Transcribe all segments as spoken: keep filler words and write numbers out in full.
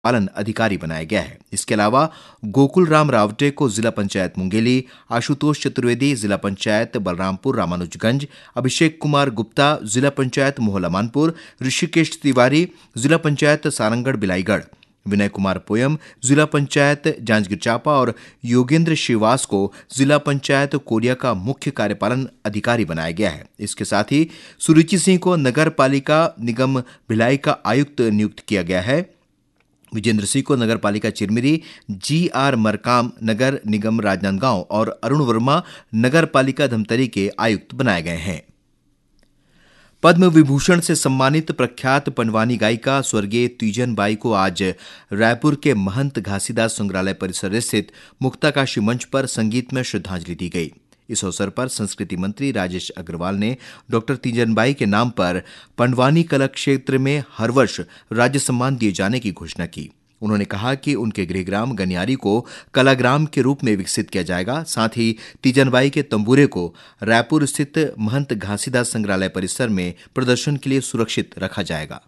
पालन अधिकारी बनाया गया है। इसके अलावा गोकुल राम रावटे को जिला पंचायत मुंगेली, आशुतोष चतुर्वेदी जिला पंचायत बलरामपुर रामानुजगंज, अभिषेक कुमार गुप्ता जिला पंचायत मोहला मानपुर, ऋषिकेश तिवारी जिला पंचायत सारंगढ़ बिलाईगढ़, विनय कुमार पोयम जिला पंचायत जांजगीर चांपा और योगेंद्र श्रीवास को जिला पंचायत कोरिया का मुख्य कार्यपालन अधिकारी बनाया गया है। इसके साथ ही सुरुचि सिंह को नगर पालिका निगम भिलाई का आयुक्त नियुक्त किया गया है। विजेंद्र सिंह को नगर पालिका चिरमिरी, जी आर मरकाम नगर निगम राजनांदगांव और अरुण वर्मा नगर पालिका धमतरी के आयुक्त बनाए गए हैं। पद्म विभूषण से सम्मानित प्रख्यात पंडवानी गायिका स्वर्गीय तीजन बाई को आज रायपुर के महंत घासीदास संग्रहालय परिसर स्थित मुक्ताकाशी मंच पर संगीत में श्रद्धांजलि दी गई। इस अवसर पर संस्कृति मंत्री राजेश अग्रवाल ने डॉक्टर तीजन बाई के नाम पर पंडवानी कला क्षेत्र में हर वर्ष राज्य सम्मान दिए जाने की घोषणा की। उन्होंने कहा कि उनके गृहग्राम गनियारी को कलाग्राम के रूप में विकसित किया जाएगा। साथ ही तीजनबाई के तंबूरे को रायपुर स्थित महंत घासीदास संग्रहालय परिसर में प्रदर्शन के लिए सुरक्षित रखा जाएगा।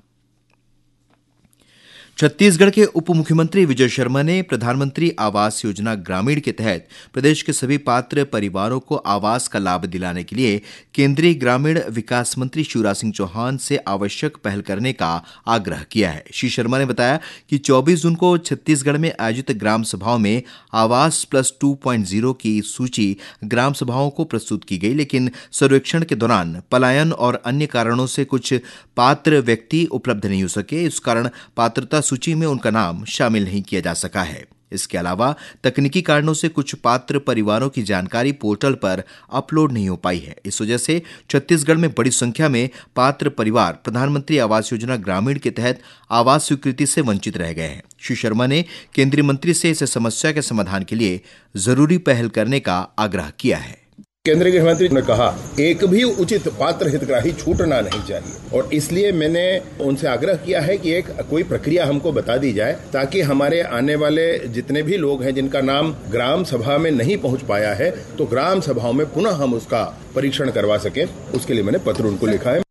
छत्तीसगढ़ के उप मुख्यमंत्री विजय शर्मा ने प्रधानमंत्री आवास योजना ग्रामीण के तहत प्रदेश के सभी पात्र परिवारों को आवास का लाभ दिलाने के लिए केंद्रीय ग्रामीण विकास मंत्री शिवराज सिंह चौहान से आवश्यक पहल करने का आग्रह किया है। श्री शर्मा ने बताया कि चौबीस जून को छत्तीसगढ़ में आयोजित ग्राम सभाओं में आवास प्लस टू पॉइंट ज़ीरो की सूची ग्राम सभाओं को प्रस्तुत की गई, लेकिन सर्वेक्षण के दौरान पलायन और अन्य कारणों से कुछ पात्र व्यक्ति उपलब्ध नहीं हो सके। इस कारण पात्रता सूची में उनका नाम शामिल नहीं किया जा सका है। इसके अलावा तकनीकी कारणों से कुछ पात्र परिवारों की जानकारी पोर्टल पर अपलोड नहीं हो पाई है। इस वजह से छत्तीसगढ़ में बड़ी संख्या में पात्र परिवार प्रधानमंत्री आवास योजना ग्रामीण के तहत आवास स्वीकृति से वंचित रह गए हैं। श्री शर्मा ने केंद्रीय मंत्री से इस समस्या के समाधान के लिए जरूरी पहल करने का आग्रह किया है। केंद्रीय गृह मंत्री ने कहा एक भी उचित पात्र हितग्राही छूटना नहीं चाहिए और इसलिए मैंने उनसे आग्रह किया है कि एक कोई प्रक्रिया हमको बता दी जाए ताकि हमारे आने वाले जितने भी लोग हैं जिनका नाम ग्राम सभा में नहीं पहुंच पाया है तो ग्राम सभाओं में पुनः हम उसका परीक्षण करवा सकें। उसके लिए मैंने पत्र उनको लिखा है।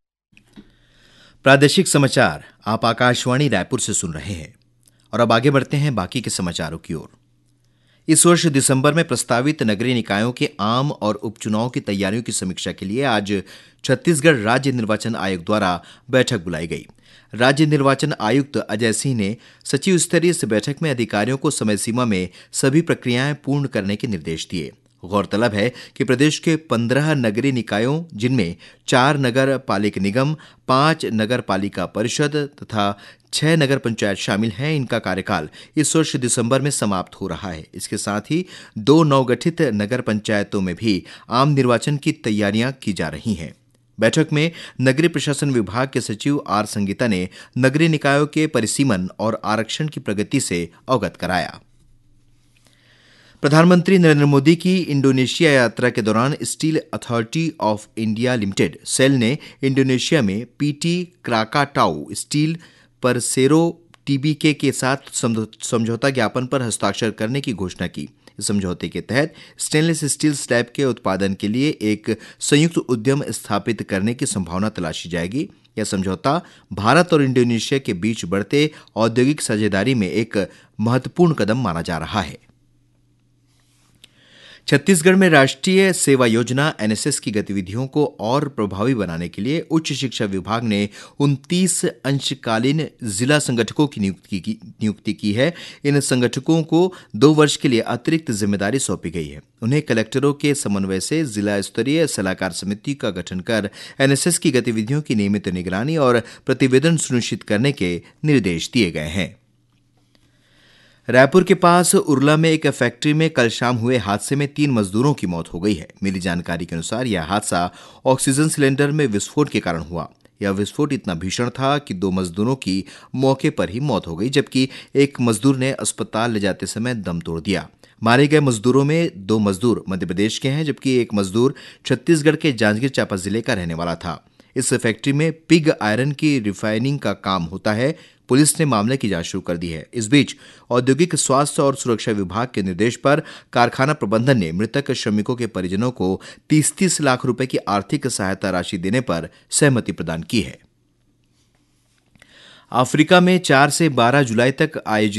प्रादेशिक समाचार आप आकाशवाणी रायपुर से सुन रहे हैं और अब आगे बढ़ते हैं बाकी के समाचारों की ओर। इस वर्ष दिसंबर में प्रस्तावित नगरीय निकायों के आम और उपचुनाव की तैयारियों की समीक्षा के लिए आज छत्तीसगढ़ राज्य निर्वाचन आयोग द्वारा बैठक बुलाई गई। राज्य निर्वाचन आयुक्त अजय सिंह ने सचिव स्तरीय इस बैठक में अधिकारियों को समय सीमा में सभी प्रक्रियाएं पूर्ण करने के निर्देश दिए। गौरतलब है कि प्रदेश के पंद्रह नगरीय निकायों, जिनमें चार नगर पालिक निगम, पांच नगर पालिका परिषद तथा छह नगर पंचायत शामिल हैं, इनका कार्यकाल इस वर्ष दिसंबर में समाप्त हो रहा है। इसके साथ ही दो नवगठित नगर पंचायतों में भी आम निर्वाचन की तैयारियां की जा रही हैं। बैठक में नगरीय प्रशासन विभाग के सचिव आर संगीता ने नगरीय निकायों के परिसीमन और आरक्षण की प्रगति से अवगत कराया। प्रधानमंत्री नरेंद्र मोदी की इंडोनेशिया यात्रा के दौरान steel authority of India limited cell ने इंडोनेशिया में पीटी क्राकाटाउ स्टील परसेरो टीबीके के साथ समझौता ज्ञापन पर हस्ताक्षर करने की घोषणा की। इस समझौते के तहत स्टेनलेस स्टील स्लैब के उत्पादन के लिए एक संयुक्त उद्यम स्थापित करने की संभावना तलाशी जाएगी। यह समझौता भारत और इंडोनेशिया के बीच बढ़ते औद्योगिक साझेदारी में एक महत्वपूर्ण कदम माना जा रहा है। छत्तीसगढ़ में राष्ट्रीय सेवा योजना एनएसएस की गतिविधियों को और प्रभावी बनाने के लिए उच्च शिक्षा विभाग ने उनतीस अंशकालीन जिला संगठकों की नियुक्ति की, नियुक्ति की है। इन संगठकों को दो वर्ष के लिए अतिरिक्त जिम्मेदारी सौंपी गई है। उन्हें कलेक्टरों के समन्वय से जिला स्तरीय सलाहकार समिति का गठन कर एनएसएस की गतिविधियों की नियमित निगरानी और प्रतिवेदन सुनिश्चित करने के निर्देश दिए गए हैं। रायपुर के पास उरला में एक फैक्ट्री में कल शाम हुए हादसे में तीन मजदूरों की मौत हो गई है। मिली जानकारी के अनुसार यह हादसा ऑक्सीजन सिलेंडर में विस्फोट के कारण हुआ। यह विस्फोट इतना भीषण था कि दो मजदूरों की मौके पर ही मौत हो गई, जबकि एक मजदूर ने अस्पताल ले जाते समय दम तोड़ दिया। मारे गए मजदूरों में दो मजदूर मध्य प्रदेश के हैं, जबकि एक मजदूर छत्तीसगढ़ के जांजगीर चांपा जिले का रहने वाला था। इस फैक्ट्री में पिग आयरन की रिफाइनिंग का काम होता है। पुलिस ने मामले की जांच शुरू कर दी है। इस बीच औद्योगिक स्वास्थ्य और सुरक्षा विभाग के निर्देश पर कारखाना प्रबंधन ने मृतक श्रमिकों के परिजनों को तीस तीस लाख रुपए की आर्थिक सहायता राशि देने पर सहमति प्रदान की है। अफ्रीका में चार से बारह जुलाई तक आयोजित